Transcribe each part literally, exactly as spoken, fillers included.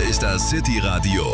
ist das City-Radio,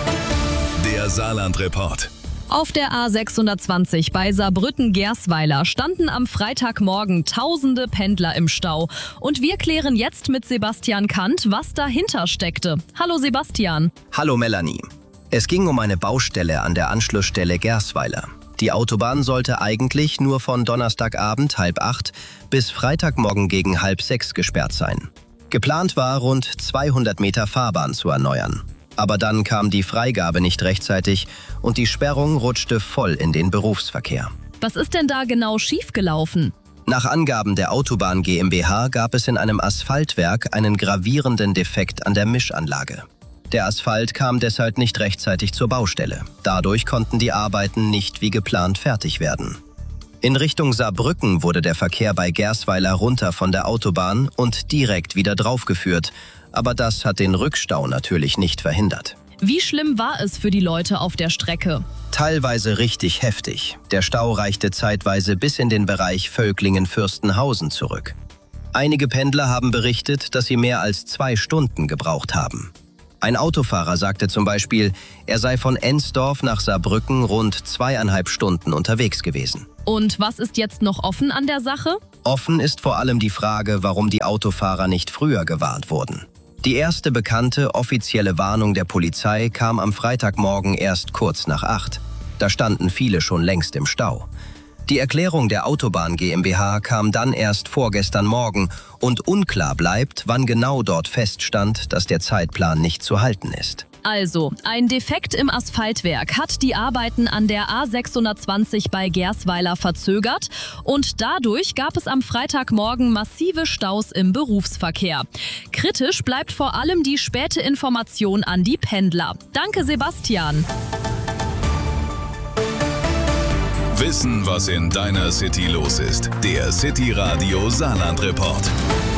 der Saarland-Report. Auf der A sechshundertzwanzig bei Saarbrücken-Gersweiler standen am Freitagmorgen tausende Pendler im Stau. Und wir klären jetzt mit Sebastian Kant, was dahinter steckte. Hallo Sebastian. Hallo Melanie. Es ging um eine Baustelle an der Anschlussstelle Gersweiler. Die Autobahn sollte eigentlich nur von Donnerstagabend halb acht bis Freitagmorgen gegen halb sechs gesperrt sein. Geplant war, rund zweihundert Meter Fahrbahn zu erneuern. Aber dann kam die Freigabe nicht rechtzeitig und die Sperrung rutschte voll in den Berufsverkehr. Was ist denn da genau schiefgelaufen? Nach Angaben der Autobahn GmbH gab es in einem Asphaltwerk einen gravierenden Defekt an der Mischanlage. Der Asphalt kam deshalb nicht rechtzeitig zur Baustelle. Dadurch konnten die Arbeiten nicht wie geplant fertig werden. In Richtung Saarbrücken wurde der Verkehr bei Gersweiler runter von der Autobahn und direkt wieder draufgeführt. Aber das hat den Rückstau natürlich nicht verhindert. Wie schlimm war es für die Leute auf der Strecke? Teilweise richtig heftig. Der Stau reichte zeitweise bis in den Bereich Völklingen-Fürstenhausen zurück. Einige Pendler haben berichtet, dass sie mehr als zwei Stunden gebraucht haben. Ein Autofahrer sagte zum Beispiel, er sei von Ensdorf nach Saarbrücken rund zweieinhalb Stunden unterwegs gewesen. Und was ist jetzt noch offen an der Sache? Offen ist vor allem die Frage, warum die Autofahrer nicht früher gewarnt wurden. Die erste bekannte offizielle Warnung der Polizei kam am Freitagmorgen erst kurz nach acht. Da standen viele schon längst im Stau. Die Erklärung der Autobahn GmbH kam dann erst vorgestern Morgen und unklar bleibt, wann genau dort feststand, dass der Zeitplan nicht zu halten ist. Also, ein Defekt im Asphaltwerk hat die Arbeiten an der A sechshundertzwanzig bei Gersweiler verzögert und dadurch gab es am Freitagmorgen massive Staus im Berufsverkehr. Kritisch bleibt vor allem die späte Information an die Pendler. Danke, Sebastian. Wissen, was in deiner City los ist. Der City-Radio Saarland-Report.